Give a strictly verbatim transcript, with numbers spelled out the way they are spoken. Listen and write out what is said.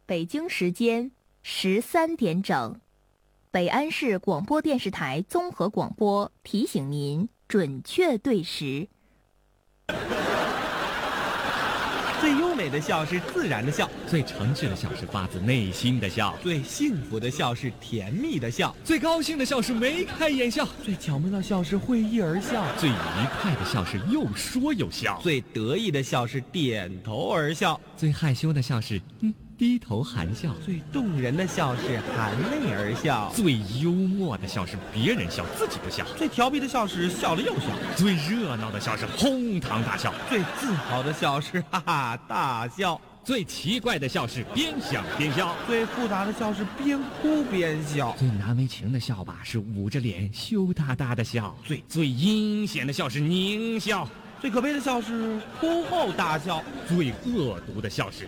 北京时间十三点整，北安市广播电视台综合广播提醒您准确对时。 最优美的笑是自然的笑， 最诚挚的笑是发自内心的笑， 最幸福的笑是甜蜜的笑， 最高兴的笑是眉开眼笑， 最巧妙的笑是会意而笑， 最愉快的笑是又说又笑， 最得意的笑是点头而笑， 最害羞的笑是嗯低头含笑， 最动人的笑是含泪而笑， 最幽默的笑是别人笑自己不笑， 最调皮的笑是笑了又笑， 最热闹的笑是哄堂大笑， 最自豪的笑是哈哈大笑， 最奇怪的笑是边想边笑， 最复杂的笑是边哭边笑， 最难为情的笑吧是捂着脸羞答答的笑， 最最阴险的笑是狞笑， 最可悲的笑是哭后大笑， 最恶毒的笑是